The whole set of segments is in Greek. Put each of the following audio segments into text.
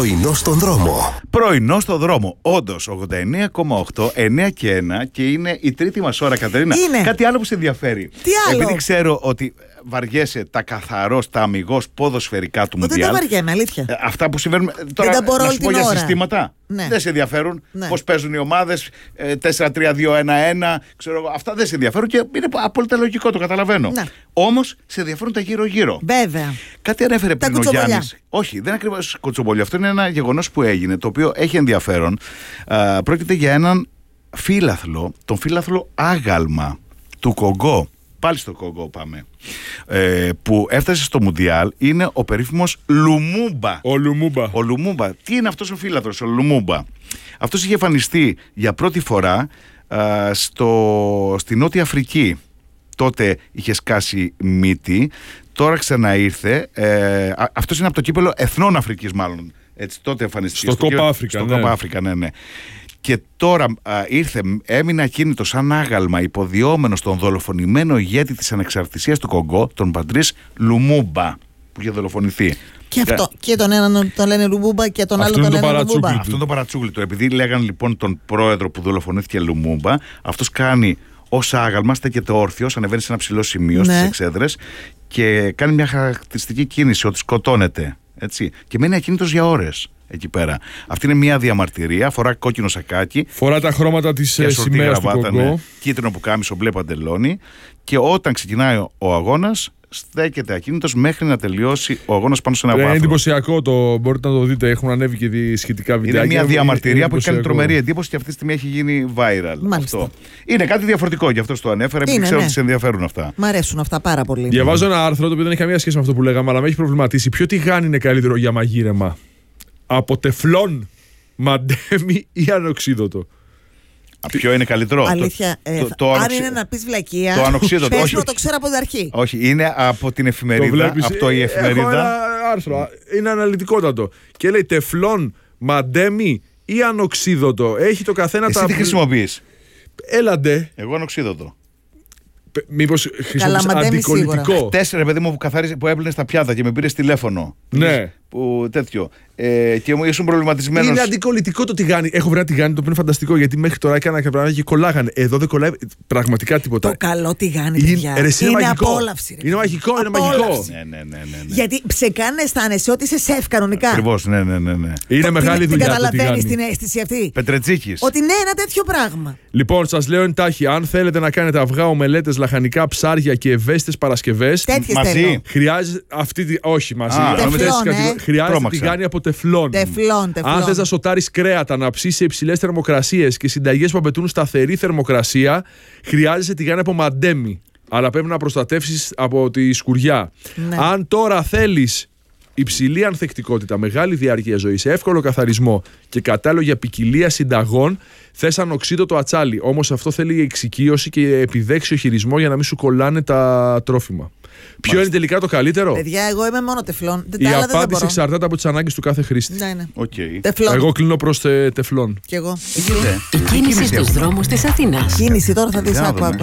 Πρωινό στον δρόμο. Πρωινό στον δρόμο. Όντως, 89,8, 9 και 1 και είναι η τρίτη μας ώρα, Κατερίνα. Είναι. Κάτι άλλο που σε ενδιαφέρει. Τι άλλο? Επειδή ξέρω ότι βαριέσαι τα καθαρός, τα αμιγώς ποδοσφαιρικά του Μουντιάλ. Δεν τα βαριέμαι, αλήθεια. Αυτά που συμβαίνουν. Τώρα, τα μπορώ να όλη σου πω την για ώρα. συστήματα. Ναι. Δεν σε ενδιαφέρουν. Ναι. Πώς παίζουν οι ομάδες, 4-3-2-1-1. Ξέρω εγώ. Αυτά δεν σε ενδιαφέρουν και είναι απόλυτα λογικό, το καταλαβαίνω. Ναι. Όμως σε ενδιαφέρουν τα γύρω-γύρω. Βέβαια. Κάτι ανέφερε Τα πριν ο κουτσομπολιά. Γιάννης. Όχι, δεν είναι ακριβώς κουτσομπολιά. Αυτό είναι ένα γεγονός που έγινε, το οποίο έχει ενδιαφέρον. Πρόκειται για έναν φύλαθλο, τον φύλαθλο Άγαλμα του Κογκό. Πάλι στο Κογκό πάμε. Που έφτασε στο Μουντιάλ. Είναι ο περίφημος Λουμούμπα. Ο Λουμούμπα. Τι είναι αυτός ο φύλαθλος, ο Λουμούμπα? Αυτός είχε εμφανιστεί για πρώτη φορά στη Νότια Αφρική. Τότε είχε σκάσει μύτη. Τώρα ξαναήρθε. Αυτός είναι από το κύπελο Εθνών Αφρικής, μάλλον. Έτσι, τότε εμφανιστεί. Στο Κόπα Αφρικα. Στο Κόπα Αφρικα, ναι. Και τώρα έμεινε ακίνητο σαν άγαλμα, υποδιόμενο στον δολοφονημένο ηγέτη της ανεξαρτησίας του Κογκό, τον Πατρίς Λουμούμπα, που είχε δολοφονηθεί. Και αυτό. Και τον έναν τον λένε Λουμούμπα και τον άλλο τον λένε Λουμούμπα. Αυτό είναι το παρατσούκλι του. Επειδή λέγανε λοιπόν τον πρόεδρο που δολοφονήθηκε Λουμούμπα, αυτός κάνει ως άγαλμα, στέκεται όρθιος, ανεβαίνει σε ένα ψηλό σημείο στις εξέδρες και κάνει μια χαρακτηριστική κίνηση ότι σκοτώνεται. Έτσι. Και μένει ακίνητος για ώρες εκεί πέρα. Αυτή είναι μια διαμαρτυρία. Φορά κόκκινο σακάκι. Φορά τα χρώματα της σημαίας του Κογκό. Ναι. Κίτρινο πουκάμισο, μπλε παντελόνι. Και όταν ξεκινάει ο αγώνας, στέκεται ακίνητος μέχρι να τελειώσει ο αγώνας πάνω σε ένα βάθρο. Είναι εντυπωσιακό, μπορείτε να το δείτε. Έχουν ανέβει και σχετικά βιντεάκια. Είναι μια διαμαρτυρία που κάνει τρομερή εντύπωση και αυτή τη στιγμή έχει γίνει viral. Αυτό. Είναι κάτι διαφορετικό, γι' αυτό το ανέφερα, επειδή ξέρω ότι σε ενδιαφέρουν αυτά. Μ' αρέσουν αυτά πάρα πολύ. Διαβάζω ένα άρθρο το οποίο δεν έχει καμία σχέση με αυτό που λέγαμε, αλλά με έχει προβληματίσει. Ποιο τηγάνι είναι καλύτερο για μαγείρεμα? Από τεφλόν, μαντέμι ή ανοξίδωτο? Ποιο είναι καλύτερο? Αλήθεια, αν είναι να πεις βλακεία, το ανοξίδωτο. πες μου, το ξέρω από την αρχή. Όχι, είναι από την εφημερίδα. Αυτό η εφημερίδα. Έχω ένα άρθρο, είναι αναλυτικότατο. Και λέει τεφλόν, μαντέμι ή ανοξίδωτο. Έχει το καθένα Εσύ τι χρησιμοποιείς? Έλαντε. Εγώ ανοξίδωτο. Μήπως χρησιμοποιείς αντικολλητικό? 4 παιδί μου που έπλυνε στα πιάτα και με πήρε τηλέφωνο. Ναι. Που τέτοιο. Και μου ήσουν προβληματισμένος. Είναι αντικολλητικό το τηγάνι. Έχω βρει ένα τηγάνι το οποίο είναι φανταστικό, γιατί μέχρι τώρα έκανα κάποια πράγματα και κολλάγανε. Εδώ δεν κολλάει πραγματικά τίποτα. Το καλό τηγάνι, παιδιά. Είναι απόλαυση. Είναι μαγικό, είναι μαγικό. Ναι. Γιατί σε κάνει να αισθάνεσαι ότι είσαι σεφ κανονικά. Ακριβώς, ναι. Είναι μεγάλη δουλειά. Δεν καταλαβαίνεις την αίσθηση αυτή? Πετρετζίκης. Ότι ναι, ένα τέτοιο πράγμα. Λοιπόν, σας λέω εντάχει, αν θέλετε να κάνετε αυγά, ομελέτες, λαχανικά, ψάρια και ευαίσθητες Παρασκευές. Μαζί. Χρειάζεται αυτή. Όχι, μαζί. Χρειάζεται τηγάνι από τεφλόν. Αν θες να σοτάρεις κρέατα, να ψήσεις σε υψηλές θερμοκρασίες και συνταγές που απαιτούν σταθερή θερμοκρασία, χρειάζεσαι τηγάνι από μαντέμι. Αλλά πρέπει να προστατεύσεις από τη σκουριά. Ναι. Αν τώρα θέλεις υψηλή ανθεκτικότητα, μεγάλη διάρκεια ζωής, εύκολο καθαρισμό και κατάλληλο για ποικιλία συνταγών, θες ανοξίδωτο ατσάλι. Όμως αυτό θέλει εξοικείωση και επιδέξιο χειρισμό για να μην σου κολλάνε τα τρόφιμα. Ποιο είναι τελικά το καλύτερο? Παιδιά, εγώ είμαι μόνο τεφλόν. Η απάντηση εξαρτάται από τις ανάγκες του κάθε χρήστη. Ναι. Okay. Τεφλόν. Εγώ κλείνω προς τεφλόν. Κι εγώ. Η κίνηση στους δρόμους της Αθήνας. Κίνηση τώρα θα δεις.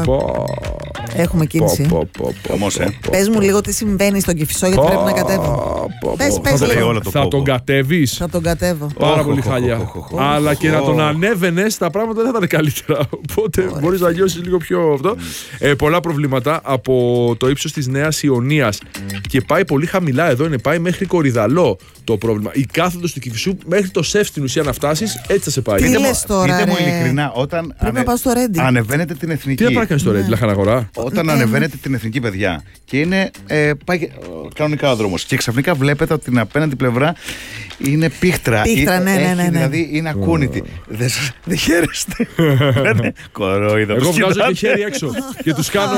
Έχουμε κίνηση. Πες μου λίγο τι συμβαίνει στον Κηφισό, γιατί πρέπει να κατέβω. Πες λίγο. Θα τον κατέβεις? Θα τον κατέβω. Πάρα πολύ χάλια. Αλλά και να τον ανέβαινες, τα πράγματα δεν θα είναι καλύτερα. Οπότε μπορείς να νιώσεις λίγο πιο αυτό. Πολλά προβλήματα από το ύψος της Νέας Ιωνίας και πάει πολύ χαμηλά. Εδώ είναι, πάει μέχρι Κορυδαλό το πρόβλημα. Η κάθοδος του Κηφισού μέχρι το ΣΕΦ στην ουσία να φτάσεις, έτσι θα σε πάει. Τι λες τώρα? Πείτε μου ειλικρινά, όταν ανεβαίνετε την εθνική. Τι θα κάνει στο Ρέντι, Λαχαναγορά? Όταν ανεβαίνετε την εθνική, παιδιά, και είναι πάει κανονικά ο δρόμος και ξαφνικά βλέπετε ότι την απέναντι πλευρά είναι πίχτρα. Ναι. Δηλαδή είναι ακούνητη. Δεν χαίρεστε? Κορόιδα. Εγώ βγάζω και χέρι έξω και τους κάνω.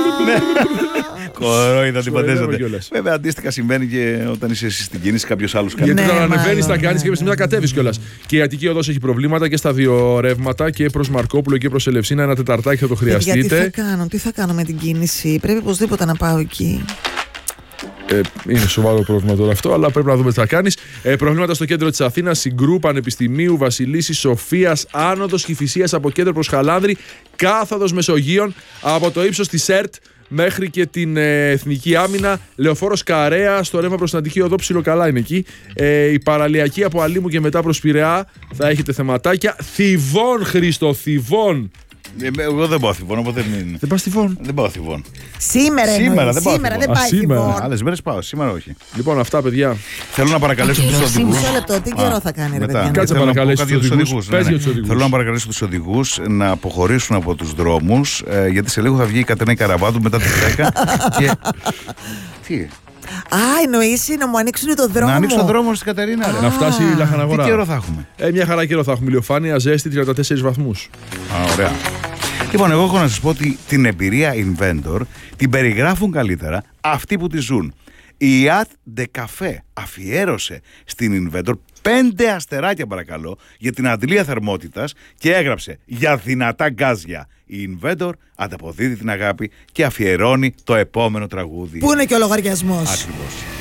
Κορόιδα την παντέζονται. Βέβαια, αντίστοιχα συμβαίνει και όταν είσαι εσύ στην κίνηση, κάποιος άλλος κάνει. Γιατί όταν ανεβαίνεις, τα κάνεις και μετά κατέβεις κιόλας. Και η Αττική Οδός έχει προβλήματα και στα δύο ρεύματα, και προς Μαρκόπουλο και προς Ελευσίνα. Ένα τεταρτάκι θα το χρειαστείτε. Τι θα κάνω με την κίνηση? Πρέπει οπωσδήποτε να πάω εκεί. Είναι σοβαρό πρόβλημα τώρα αυτό, αλλά πρέπει να δούμε τι θα κάνεις. Προβλήματα στο κέντρο της Αθήνας, Συγκρού, Πανεπιστημίου, Βασιλίσσης, Σοφίας, άνοδος Κηφισίας από κέντρο προς Χαλάνδρη, κάθοδος Μεσογείων από το ύψος της ΕΡΤ μέχρι και την Εθνική Άμυνα. Λεωφόρος Καρέα στο ρεύμα προς την Αττική Οδό, ψιλοκαλά είναι εκεί. Η παραλιακή από Αλήμου και μετά προς Πειραιά θα έχετε θεματάκια. Θηβών, Χρήστο, Θηβών. Εγώ δεν πάω Θηβών, οπότε δεν πας Θηβών. Δεν πάω Θηβών. Σήμερα δεν πάει Θηβών. Άλλες μέρες πάω, σήμερα όχι. Λοιπόν, αυτά παιδιά. Θέλω να παρακαλέσω τους οδηγούς. Μισό λεπτό, τι καιρό θα κάνει, ρε παιδιά. Κάτσε να παρακαλέσω τους οδηγούς. Θέλω να παρακαλέσω τους οδηγούς να αποχωρήσουν από τους δρόμους, γιατί σε λίγο θα βγει η Κατερίνα Καραβάτου μετά τις 10. Και. Τι. Εννοείς να μου ανοίξουν το δρόμο. Να ανοίξω το δρόμο στην Κατερίνα. Να φτάσει η Λαχαναγορά. Τι καιρό θα έχουμε. Μια χαρά καιρό θα έχουμε. Ηλιοφάνεια, ζέστη, 34 βαθμούς. Ωραία. Λοιπόν, εγώ έχω να σας πω ότι την εμπειρία Inventor την περιγράφουν καλύτερα αυτοί που τη ζουν. Η Art de Café αφιέρωσε στην Inventor 5 αστεράκια παρακαλώ για την αντλία θερμότητας και έγραψε για δυνατά γκάζια. Η Inventor ανταποδίδει την αγάπη και αφιερώνει το επόμενο τραγούδι. Πού είναι και ο λογαριασμός. Ακριβώς.